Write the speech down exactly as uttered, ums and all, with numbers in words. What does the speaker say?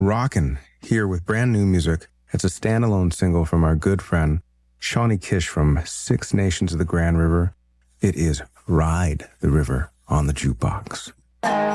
rockin' here with brand new music. It's a standalone single from our good friend Shawnee Kish from Six Nations of the Grand River. It is Ride the River on the Jukebox.